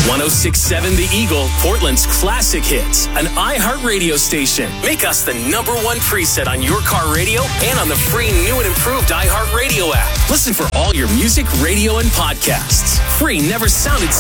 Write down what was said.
106.7 The Eagle, Portland's classic hits, an iHeart radio station. Make us the number one preset on your car radio and on the free new and improved iHeart Radio app. Listen for all your music, radio, and podcasts. Free never sounded so